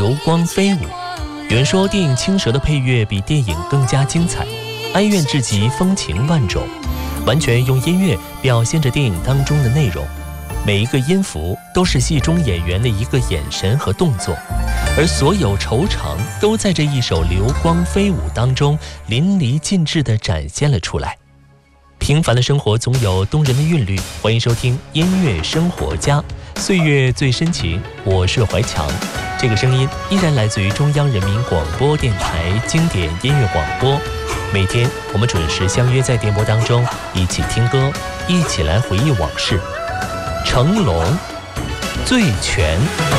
流光飞舞。有人说电影《青蛇》的配乐比电影更加精彩，哀怨至极，风情万种，完全用音乐表现着电影当中的内容。每一个音符都是戏中演员的一个眼神和动作，而所有愁肠都在这一首流光飞舞当中淋漓尽致地展现了出来。平凡的生活总有动人的韵律，欢迎收听音乐生活家，岁月最深情，我是怀强。这个声音依然来自于中央人民广播电台经典音乐广播，每天我们准时相约在电波当中，一起听歌，一起来回忆往事。成龙醉拳。